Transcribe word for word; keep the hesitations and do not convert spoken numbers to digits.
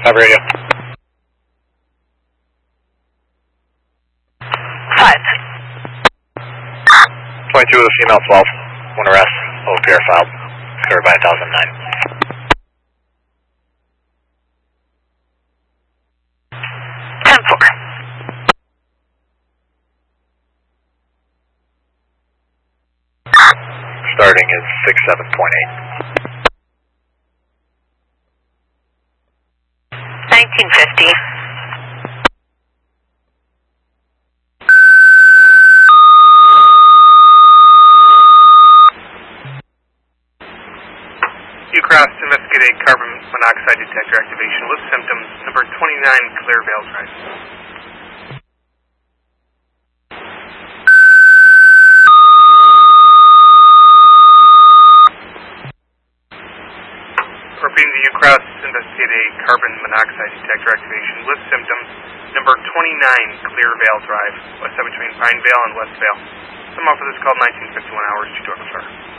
Have radio. Five. twenty-two with a female twelve. One arrest. O P R filed. Covered by one thousand nine. ten four. Starting is six seven point eight. nineteen fifty. Ucross investigate a carbon monoxide detector activation with symptoms. Number twenty-nine, Clear Vale Drive. Repeating the Ucross investigate a carbon monoxide detector activation with symptoms. Number twenty-nine, Clear Vale Drive, west side between Pine Vale and West Vale. Some off of this called nineteen fifty-one hours to Douglas Star.